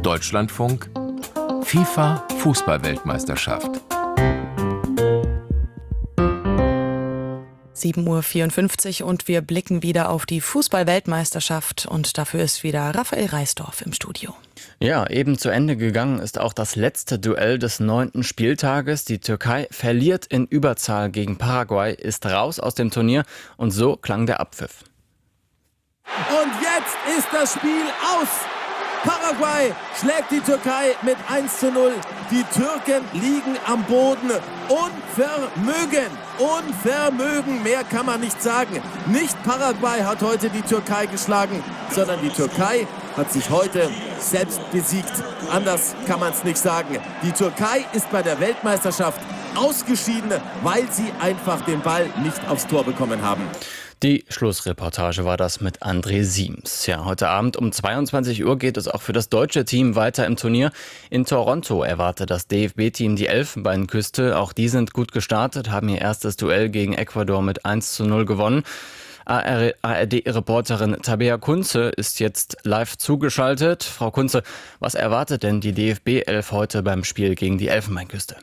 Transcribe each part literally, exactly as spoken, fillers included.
Deutschlandfunk FIFA Fußball-Weltmeisterschaft. sieben Uhr vierundfünfzig und wir blicken wieder auf die Fußball-Weltmeisterschaft und dafür ist wieder Raphael Reisdorf im Studio. Ja, eben zu Ende gegangen ist auch das letzte Duell des neunten Spieltages. Die Türkei verliert in Überzahl gegen Paraguay, ist raus aus dem Turnier und so klang der Abpfiff. Und jetzt ist das Spiel aus. Paraguay schlägt die Türkei mit eins zu null. Die Türken liegen am Boden. Unvermögen. Unvermögen. Mehr kann man nicht sagen. Nicht Paraguay hat heute die Türkei geschlagen, sondern die Türkei hat sich heute selbst besiegt. Anders kann man es nicht sagen. Die Türkei ist bei der Weltmeisterschaft ausgeschieden, weil sie einfach den Ball nicht aufs Tor bekommen haben. Die Schlussreportage war das mit André Siems. Ja, heute Abend um zweiundzwanzig Uhr geht es auch für das deutsche Team weiter im Turnier. In Toronto erwartet das D F B-Team die Elfenbeinküste. Auch die sind gut gestartet, haben ihr erstes Duell gegen Ecuador mit eins zu null gewonnen. A R D-Reporterin Tabea Kunze ist jetzt live zugeschaltet. Frau Kunze, was erwartet denn die D F B-Elf heute beim Spiel gegen die Elfenbeinküste?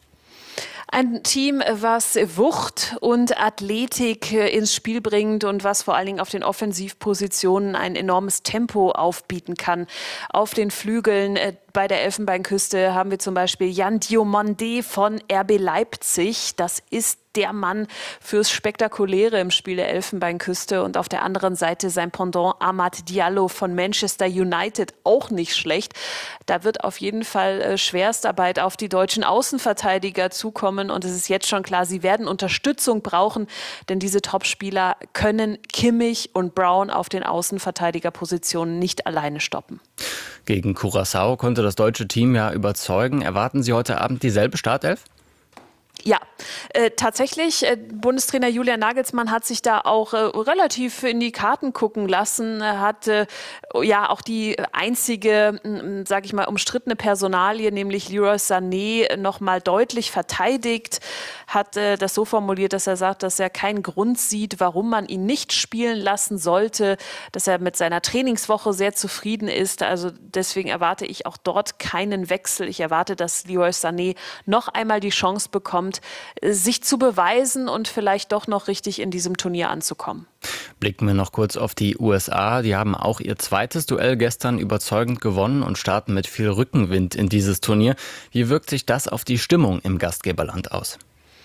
Ein Team, was Wucht und Athletik ins Spiel bringt und was vor allen Dingen auf den Offensivpositionen ein enormes Tempo aufbieten kann. Auf den Flügeln bei der Elfenbeinküste haben wir zum Beispiel Yan Diomande von R B Leipzig. Das ist der Mann fürs Spektakuläre im Spiel der Elfenbeinküste. Und auf der anderen Seite sein Pendant Amad Diallo von Manchester United, auch nicht schlecht. Da wird auf jeden Fall äh, Schwerstarbeit auf die deutschen Außenverteidiger zukommen. Und es ist jetzt schon klar, sie werden Unterstützung brauchen, denn diese Topspieler können Kimmich und Brown auf den Außenverteidigerpositionen nicht alleine stoppen. Gegen Curaçao konnte das deutsche Team ja überzeugen. Erwarten Sie heute Abend dieselbe Startelf? Ja, äh, tatsächlich, äh, Bundestrainer Julian Nagelsmann hat sich da auch äh, relativ in die Karten gucken lassen. Er hat äh, ja auch die einzige, äh, sage ich mal, umstrittene Personalie, nämlich Leroy Sané, noch mal deutlich verteidigt. Hat äh, das so formuliert, dass er sagt, dass er keinen Grund sieht, warum man ihn nicht spielen lassen sollte, dass er mit seiner Trainingswoche sehr zufrieden ist. Also deswegen erwarte ich auch dort keinen Wechsel. Ich erwarte, dass Leroy Sané noch einmal die Chance bekommt, sich zu beweisen und vielleicht doch noch richtig in diesem Turnier anzukommen. Blicken wir noch kurz auf die U S A. Die haben auch ihr zweites Duell gestern überzeugend gewonnen und starten mit viel Rückenwind in dieses Turnier. Wie wirkt sich das auf die Stimmung im Gastgeberland aus?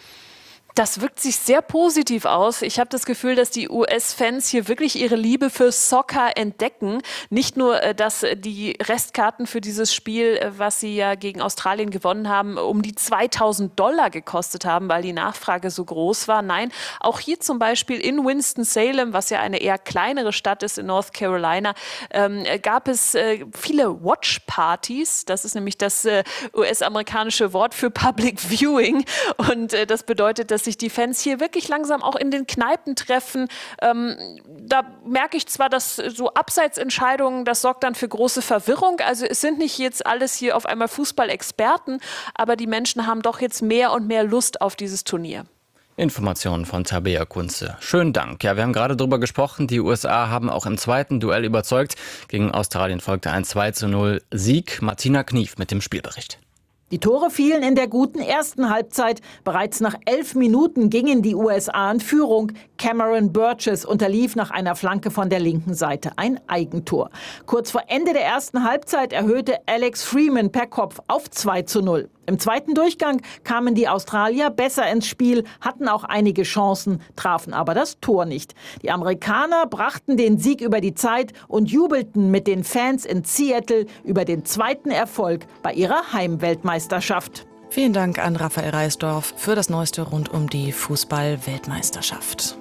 Das wirkt sich sehr positiv aus. Ich habe das Gefühl, dass die U S-Fans hier wirklich ihre Liebe für Soccer entdecken. Nicht nur, dass die Restkarten für dieses Spiel, was sie ja gegen Australien gewonnen haben, um die zweitausend Dollar gekostet haben, weil die Nachfrage so groß war. Nein, auch hier zum Beispiel in Winston-Salem, was ja eine eher kleinere Stadt ist in North Carolina, ähm, gab es äh, viele Watch-Partys. Das ist nämlich das äh, U S-amerikanische Wort für Public Viewing. Und äh, das bedeutet, dass sich die Fans hier wirklich langsam auch in den Kneipen treffen. Ähm, da merke ich zwar, dass so Abseitsentscheidungen, das sorgt dann für große Verwirrung. Also es sind nicht jetzt alles hier auf einmal Fußballexperten, aber die Menschen haben doch jetzt mehr und mehr Lust auf dieses Turnier. Informationen von Tabea Kunze. Schönen Dank. Ja, wir haben gerade darüber gesprochen. Die U S A haben auch im zweiten Duell überzeugt. Gegen Australien folgte ein zwei zu null Sieg. Martina Knief mit dem Spielbericht. Die Tore fielen in der guten ersten Halbzeit. Bereits nach elf Minuten gingen die U S A in Führung. Cameron Burgess unterlief nach einer Flanke von der linken Seite ein Eigentor. Kurz vor Ende der ersten Halbzeit erhöhte Alex Freeman per Kopf auf zwei zu null. Im zweiten Durchgang kamen die Australier besser ins Spiel, hatten auch einige Chancen, trafen aber das Tor nicht. Die Amerikaner brachten den Sieg über die Zeit und jubelten mit den Fans in Seattle über den zweiten Erfolg bei ihrer Heimweltmeisterschaft. Vielen Dank an Raphael Reisdorf für das Neueste rund um die Fußball-Weltmeisterschaft.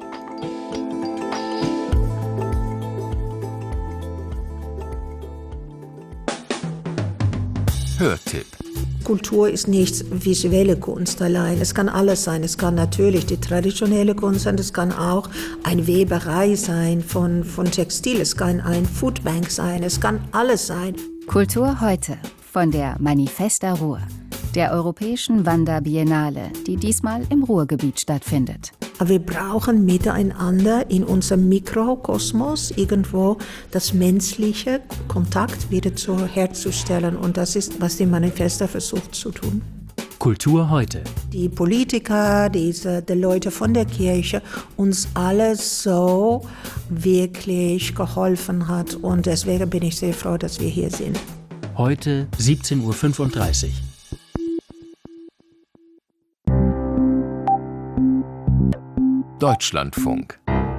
Hörtipp. Kultur ist nicht visuelle Kunst allein. Es kann alles sein. Es kann natürlich die traditionelle Kunst sein. Es kann auch eine Weberei sein von, von Textil. Es kann ein Foodbank sein. Es kann alles sein. Kultur heute von der Manifesta Ruhr, der europäischen Wanderbiennale, die diesmal im Ruhrgebiet stattfindet. Aber wir brauchen miteinander in unserem Mikrokosmos irgendwo das menschliche Kontakt wieder zu, herzustellen. Und das ist, was die Manifesta versucht zu tun. Kultur heute. Die Politiker, diese, die Leute von der Kirche, uns alle so wirklich geholfen hat. Und deswegen bin ich sehr froh, dass wir hier sind. Heute siebzehn Uhr fünfunddreißig. Deutschlandfunk.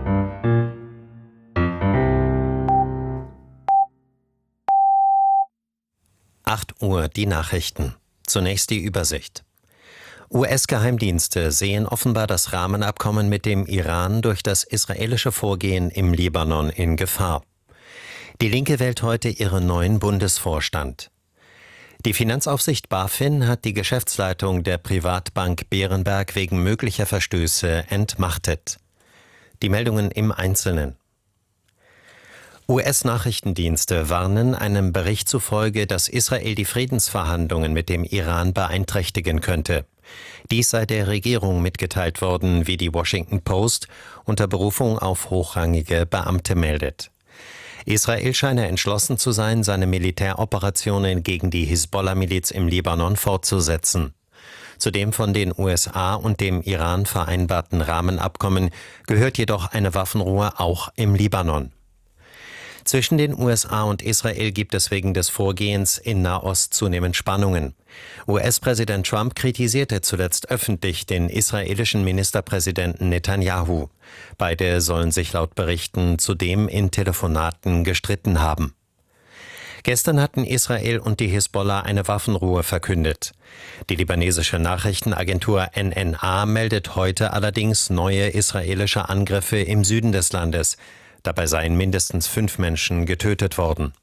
acht Uhr die Nachrichten. Zunächst die Übersicht. U S-Geheimdienste sehen offenbar das Rahmenabkommen mit dem Iran durch das israelische Vorgehen im Libanon in Gefahr. Die Linke wählt heute ihren neuen Bundesvorstand. Die Finanzaufsicht BaFin hat die Geschäftsleitung der Privatbank Berenberg wegen möglicher Verstöße entmachtet. Die Meldungen im Einzelnen. U S-Nachrichtendienste warnen einem Bericht zufolge, dass Israel die Friedensverhandlungen mit dem Iran beeinträchtigen könnte. Dies sei der Regierung mitgeteilt worden, wie die Washington Post unter Berufung auf hochrangige Beamte meldet. Israel scheine entschlossen zu sein, seine Militäroperationen gegen die Hisbollah-Miliz im Libanon fortzusetzen. Zu dem von den U S A und dem Iran vereinbarten Rahmenabkommen gehört jedoch eine Waffenruhe auch im Libanon. Zwischen den U S A und Israel gibt es wegen des Vorgehens in Nahost zunehmend Spannungen. U S-Präsident Trump kritisierte zuletzt öffentlich den israelischen Ministerpräsidenten Netanyahu. Beide sollen sich laut Berichten zudem in Telefonaten gestritten haben. Gestern hatten Israel und die Hisbollah eine Waffenruhe verkündet. Die libanesische Nachrichtenagentur N N A meldet heute allerdings neue israelische Angriffe im Süden des Landes. Dabei seien mindestens fünf Menschen getötet worden.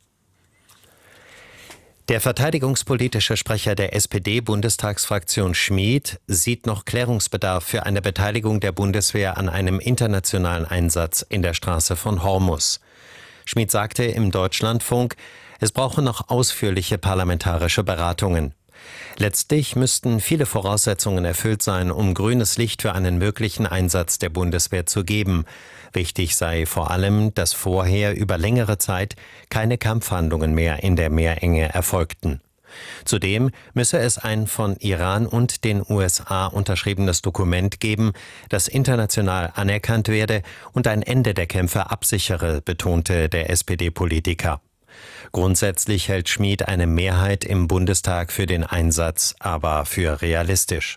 Der verteidigungspolitische Sprecher der S P D-Bundestagsfraktion Schmid sieht noch Klärungsbedarf für eine Beteiligung der Bundeswehr an einem internationalen Einsatz in der Straße von Hormuz. Schmid sagte im Deutschlandfunk, es brauche noch ausführliche parlamentarische Beratungen. Letztlich müssten viele Voraussetzungen erfüllt sein, um grünes Licht für einen möglichen Einsatz der Bundeswehr zu geben. Wichtig sei vor allem, dass vorher über längere Zeit keine Kampfhandlungen mehr in der Meerenge erfolgten. Zudem müsse es ein von Iran und den U S A unterschriebenes Dokument geben, das international anerkannt werde und ein Ende der Kämpfe absichere, betonte der S P D-Politiker. Grundsätzlich hält Schmid eine Mehrheit im Bundestag für den Einsatz aber für realistisch.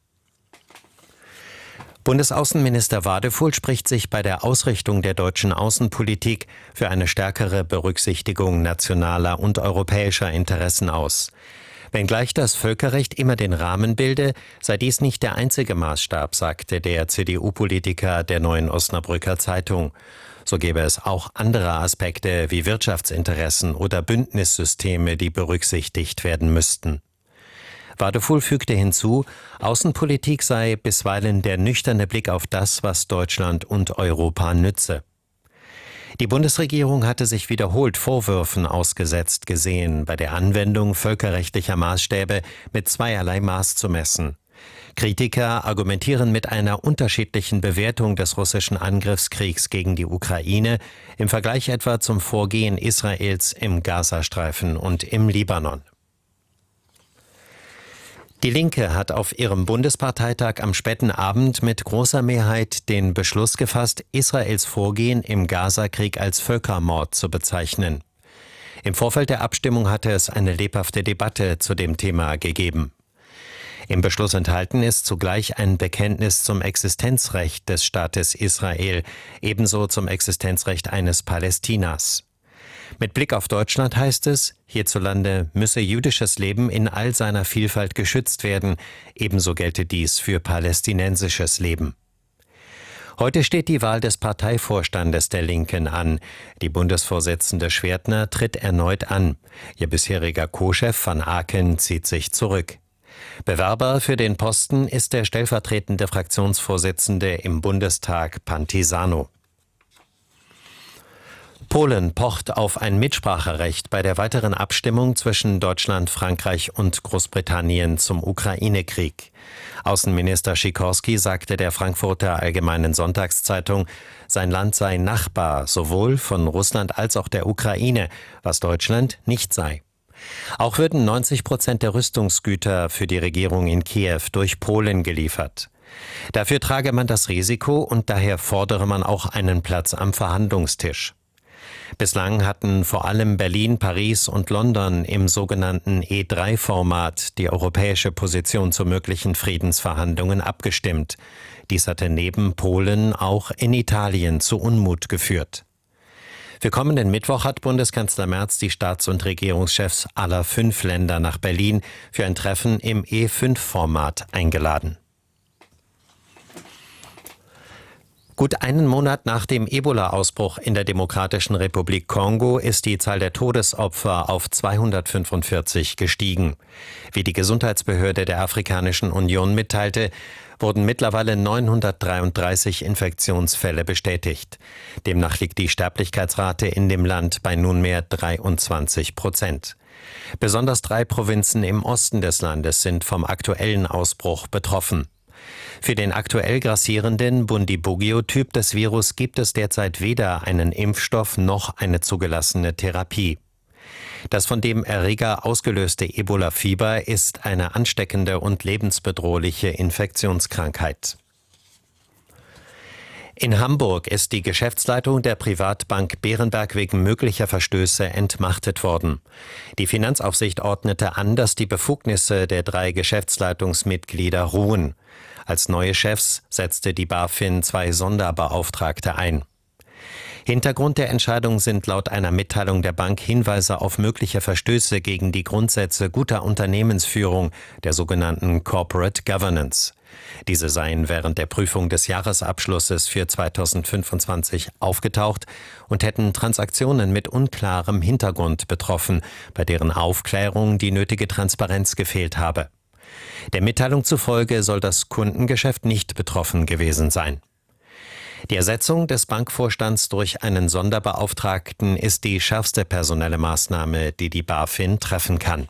Bundesaußenminister Wadefuhl spricht sich bei der Ausrichtung der deutschen Außenpolitik für eine stärkere Berücksichtigung nationaler und europäischer Interessen aus. Wenngleich das Völkerrecht immer den Rahmen bilde, sei dies nicht der einzige Maßstab, sagte der C D U-Politiker der Neuen Osnabrücker Zeitung. So gäbe es auch andere Aspekte wie Wirtschaftsinteressen oder Bündnissysteme, die berücksichtigt werden müssten. Wadefuhl fügte hinzu, Außenpolitik sei bisweilen der nüchterne Blick auf das, was Deutschland und Europa nütze. Die Bundesregierung hatte sich wiederholt Vorwürfen ausgesetzt gesehen, bei der Anwendung völkerrechtlicher Maßstäbe mit zweierlei Maß zu messen. Kritiker argumentieren mit einer unterschiedlichen Bewertung des russischen Angriffskriegs gegen die Ukraine im Vergleich etwa zum Vorgehen Israels im Gazastreifen und im Libanon. Die Linke hat auf ihrem Bundesparteitag am späten Abend mit großer Mehrheit den Beschluss gefasst, Israels Vorgehen im Gazakrieg als Völkermord zu bezeichnen. Im Vorfeld der Abstimmung hatte es eine lebhafte Debatte zu dem Thema gegeben. Im Beschluss enthalten ist zugleich ein Bekenntnis zum Existenzrecht des Staates Israel, ebenso zum Existenzrecht eines Palästinas. Mit Blick auf Deutschland heißt es, hierzulande müsse jüdisches Leben in all seiner Vielfalt geschützt werden, ebenso gelte dies für palästinensisches Leben. Heute steht die Wahl des Parteivorstandes der Linken an. Die Bundesvorsitzende Schwertner tritt erneut an. Ihr bisheriger Co-Chef Van Aken zieht sich zurück. Bewerber für den Posten ist der stellvertretende Fraktionsvorsitzende im Bundestag Pantisano. Polen pocht auf ein Mitspracherecht bei der weiteren Abstimmung zwischen Deutschland, Frankreich und Großbritannien zum Ukraine-Krieg. Außenminister Sikorski sagte der Frankfurter Allgemeinen Sonntagszeitung, sein Land sei Nachbar sowohl von Russland als auch der Ukraine, was Deutschland nicht sei. Auch würden neunzig Prozent der Rüstungsgüter für die Regierung in Kiew durch Polen geliefert. Dafür trage man das Risiko und daher fordere man auch einen Platz am Verhandlungstisch. Bislang hatten vor allem Berlin, Paris und London im sogenannten E drei Format die europäische Position zu möglichen Friedensverhandlungen abgestimmt. Dies hatte neben Polen auch in Italien zu Unmut geführt. Für kommenden Mittwoch hat Bundeskanzler Merz die Staats- und Regierungschefs aller fünf Länder nach Berlin für ein Treffen im E fünf Format eingeladen. Gut einen Monat nach dem Ebola-Ausbruch in der Demokratischen Republik Kongo ist die Zahl der Todesopfer auf zweihundertfünfundvierzig gestiegen. Wie die Gesundheitsbehörde der Afrikanischen Union mitteilte, wurden mittlerweile neunhundertdreiunddreißig Infektionsfälle bestätigt. Demnach liegt die Sterblichkeitsrate in dem Land bei nunmehr dreiundzwanzig Prozent. Besonders drei Provinzen im Osten des Landes sind vom aktuellen Ausbruch betroffen. Für den aktuell grassierenden Bundibugyo-Typ des Virus gibt es derzeit weder einen Impfstoff noch eine zugelassene Therapie. Das von dem Erreger ausgelöste Ebola-Fieber ist eine ansteckende und lebensbedrohliche Infektionskrankheit. In Hamburg ist die Geschäftsleitung der Privatbank Berenberg wegen möglicher Verstöße entmachtet worden. Die Finanzaufsicht ordnete an, dass die Befugnisse der drei Geschäftsleitungsmitglieder ruhen. Als neue Chefs setzte die BaFin zwei Sonderbeauftragte ein. Hintergrund der Entscheidung sind laut einer Mitteilung der Bank Hinweise auf mögliche Verstöße gegen die Grundsätze guter Unternehmensführung, der sogenannten Corporate Governance. Diese seien während der Prüfung des Jahresabschlusses für zweitausendfünfundzwanzig aufgetaucht und hätten Transaktionen mit unklarem Hintergrund betroffen, bei deren Aufklärung die nötige Transparenz gefehlt habe. Der Mitteilung zufolge soll das Kundengeschäft nicht betroffen gewesen sein. Die Ersetzung des Bankvorstands durch einen Sonderbeauftragten ist die schärfste personelle Maßnahme, die die BaFin treffen kann.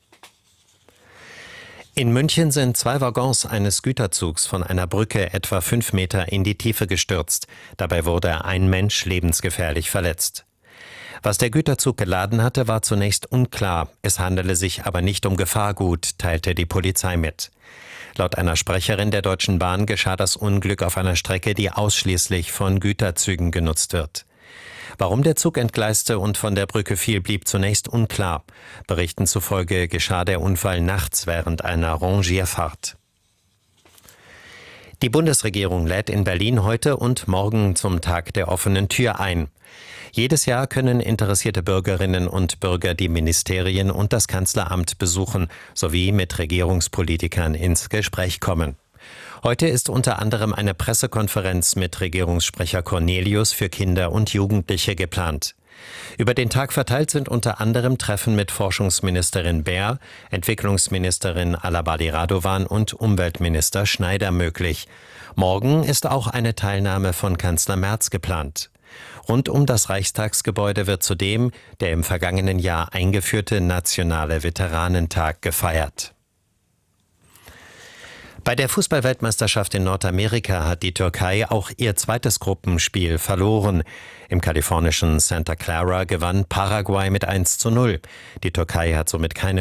In München sind zwei Waggons eines Güterzugs von einer Brücke etwa fünf Meter in die Tiefe gestürzt. Dabei wurde ein Mensch lebensgefährlich verletzt. Was der Güterzug geladen hatte, war zunächst unklar. Es handele sich aber nicht um Gefahrgut, teilte die Polizei mit. Laut einer Sprecherin der Deutschen Bahn geschah das Unglück auf einer Strecke, die ausschließlich von Güterzügen genutzt wird. Warum der Zug entgleiste und von der Brücke fiel, blieb zunächst unklar. Berichten zufolge geschah der Unfall nachts während einer Rangierfahrt. Die Bundesregierung lädt in Berlin heute und morgen zum Tag der offenen Tür ein. Jedes Jahr können interessierte Bürgerinnen und Bürger die Ministerien und das Kanzleramt besuchen, sowie mit Regierungspolitikern ins Gespräch kommen. Heute ist unter anderem eine Pressekonferenz mit Regierungssprecher Cornelius für Kinder und Jugendliche geplant. Über den Tag verteilt sind unter anderem Treffen mit Forschungsministerin Baer, Entwicklungsministerin Alabadi Radovan und Umweltminister Schneider möglich. Morgen ist auch eine Teilnahme von Kanzler Merz geplant. Rund um das Reichstagsgebäude wird zudem der im vergangenen Jahr eingeführte Nationale Veteranentag gefeiert. Bei der Fußball-Weltmeisterschaft in Nordamerika hat die Türkei auch ihr zweites Gruppenspiel verloren. Im kalifornischen Santa Clara gewann Paraguay mit eins zu null. Die Türkei hat somit keine